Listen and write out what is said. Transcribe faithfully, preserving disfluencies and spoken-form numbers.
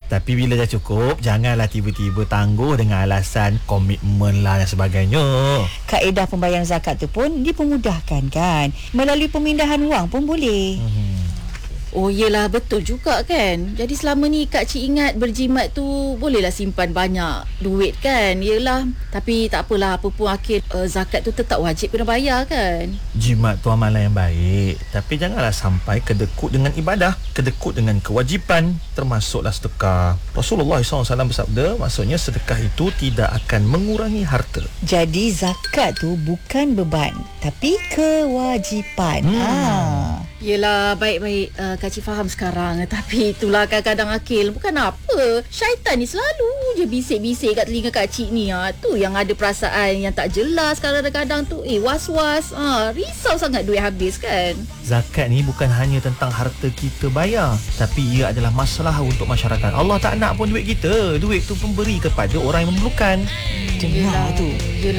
Tapi bila dah cukup, janganlah tiba-tiba tangguh dengan alasan komitmen lah dan sebagainya. Kaedah pembayaran zakat tu pun dipermudahkan kan. Melalui pemindahan wang pun boleh. Hmm. Oh yelah, betul juga kan. Jadi selama ni Kak Cik ingat berjimat tu bolehlah simpan banyak duit kan. Yelah, tapi tak apalah, apa pun akhir uh, zakat tu tetap wajib kena bayar kan. Jimat tu amalan yang baik, tapi janganlah sampai kedekut dengan ibadah, kedekut dengan kewajipan, termasuklah sedekah. Rasulullah sallallahu alaihi wasallam bersabda, maksudnya sedekah itu tidak akan mengurangi harta. Jadi zakat tu bukan beban, tapi kewajipan. Hmm. Ha. Yelah, baik-baik uh, Kak Cik faham sekarang. Tapi itulah kadang-kadang Akil, bukan apa, syaitan ni selalu je bisik-bisik kat telinga Kak Cik ni. Ha. Tu yang ada perasaan yang tak jelas kadang-kadang tu. Eh, was-was. Ha, risau sangat duit habis kan. Zakat ni bukan hanya tentang harta kita bayar, tapi ia adalah masalah untuk masyarakat. Allah tak nak pun duit kita. Duit tu pemberi kepada orang yang memerlukan. Dengar tu. Yelah.